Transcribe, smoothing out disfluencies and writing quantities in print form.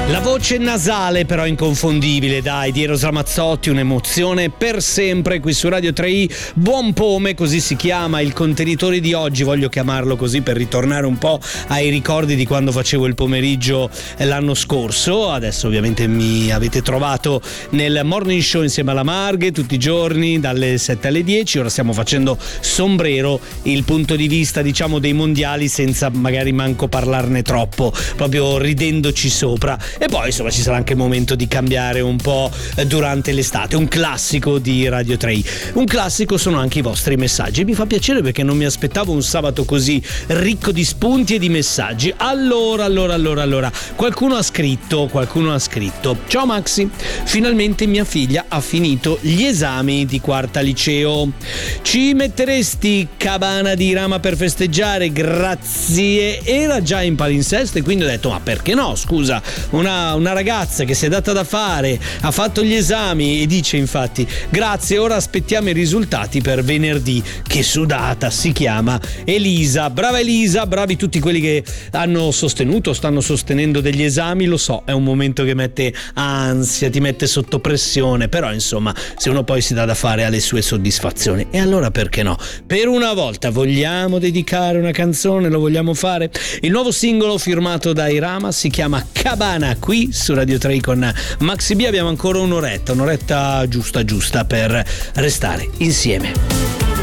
La voce nasale però inconfondibile, dai, di Eros Ramazzotti, un'emozione per sempre qui su Radio 3i. Buon Pome, così si chiama il contenitore di oggi, voglio chiamarlo così per ritornare un po' ai ricordi di quando facevo il pomeriggio l'anno scorso. Adesso ovviamente mi avete trovato nel morning show insieme alla Marghe tutti i giorni dalle 7 alle 10. Ora stiamo facendo Sombrero, il punto di vista diciamo dei mondiali senza magari manco parlarne troppo, proprio ridendoci sopra. E poi insomma ci sarà anche il momento di cambiare un po' durante l'estate. Un classico di Radio 3i. Un classico sono anche i vostri messaggi. Mi fa piacere perché non mi aspettavo un sabato così ricco di spunti e di messaggi. Allora. Qualcuno ha scritto. Ciao Maxi, finalmente mia figlia ha finito gli esami di quarta liceo. Ci metteresti cabana di rama per festeggiare? Grazie. Era già in palinsesto e quindi ho detto ma perché no, scusa, una ragazza che si è data da fare, ha fatto gli esami e dice infatti grazie, ora aspettiamo i risultati per venerdì. Che sudata, si chiama Elisa. Brava Elisa, bravi tutti quelli che hanno sostenuto, stanno sostenendo degli esami. Lo so, è un momento che mette ansia, ti mette sotto pressione, però insomma se uno poi si dà da fare alle sue soddisfazioni, e allora perché no? Per una volta vogliamo dedicare una canzone, lo vogliamo fare? Il nuovo singolo firmato da Irama si chiama Cabana, qui su Radio 3 con Maxi B. Abbiamo ancora un'oretta giusta per restare insieme.